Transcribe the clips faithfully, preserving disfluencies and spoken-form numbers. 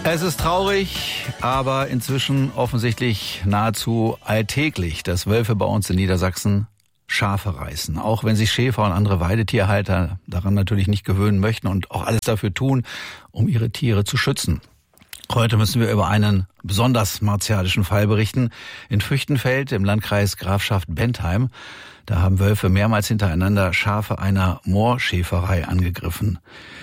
Es ist traurig, aber inzwischen offensichtlich nahezu alltäglich, dass Wölfe bei uns in Niedersachsen Schafe reißen. Auch wenn sich Schäfer und andere Weidetierhalter daran natürlich nicht gewöhnen möchten und auch alles dafür tun, um ihre Tiere zu schützen. Heute müssen wir über einen besonders martialischen Fall berichten. In Füchtenfeld im Landkreis Grafschaft Bentheim. Da haben Wölfe mehrmals hintereinander Schafe einer Moorschäferei angegriffen.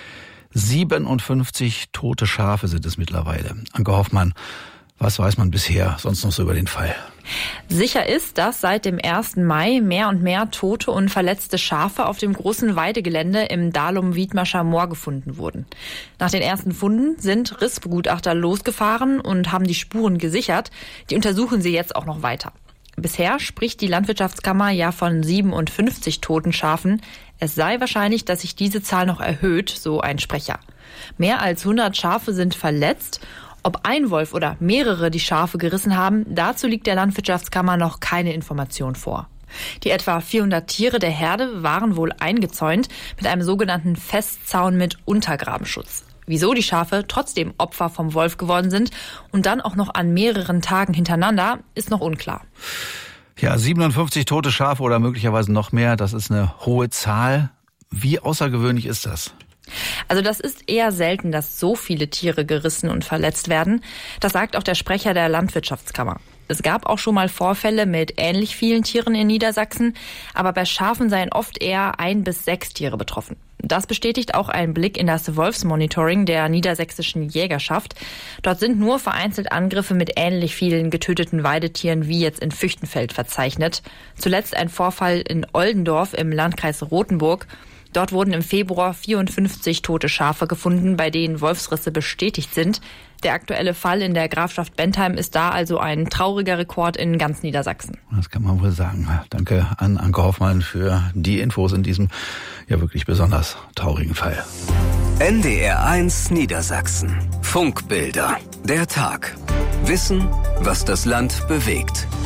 siebenundfünfzig tote Schafe sind es mittlerweile. Anke Hoffmann, was weiß man bisher sonst noch so über den Fall? Sicher ist, dass seit dem ersten Mai mehr und mehr tote und verletzte Schafe auf dem großen Weidegelände im Dalum-Wiedmascher Moor gefunden wurden. Nach den ersten Funden sind Rissbegutachter losgefahren und haben die Spuren gesichert. Die untersuchen sie jetzt auch noch weiter. Bisher spricht die Landwirtschaftskammer ja von siebenundfünfzig toten Schafen. Es sei wahrscheinlich, dass sich diese Zahl noch erhöht, so ein Sprecher. Mehr als hundert Schafe sind verletzt. Ob ein Wolf oder mehrere die Schafe gerissen haben, dazu liegt der Landwirtschaftskammer noch keine Information vor. Die etwa vierhundert Tiere der Herde waren wohl eingezäunt mit einem sogenannten Festzaun mit Untergrabenschutz. Wieso die Schafe trotzdem Opfer vom Wolf geworden sind und dann auch noch an mehreren Tagen hintereinander, ist noch unklar. Ja, siebenundfünfzig tote Schafe oder möglicherweise noch mehr, das ist eine hohe Zahl. Wie außergewöhnlich ist das? Also das ist eher selten, dass so viele Tiere gerissen und verletzt werden. Das sagt auch der Sprecher der Landwirtschaftskammer. Es gab auch schon mal Vorfälle mit ähnlich vielen Tieren in Niedersachsen, aber bei Schafen seien oft eher ein bis sechs Tiere betroffen. Das bestätigt auch ein Blick in das Wolfsmonitoring der niedersächsischen Jägerschaft. Dort sind nur vereinzelt Angriffe mit ähnlich vielen getöteten Weidetieren wie jetzt in Füchtenfeld verzeichnet. Zuletzt ein Vorfall in Oldendorf im Landkreis Rothenburg. Dort wurden im Februar vierundfünfzig tote Schafe gefunden, bei denen Wolfsrisse bestätigt sind. Der aktuelle Fall in der Grafschaft Bentheim ist da also ein trauriger Rekord in ganz Niedersachsen. Das kann man wohl sagen. Danke an Anke Hoffmann für die Infos in diesem ja wirklich besonders traurigen Fall. N D R eins Niedersachsen. Funkbilder. Der Tag. Wissen, was das Land bewegt.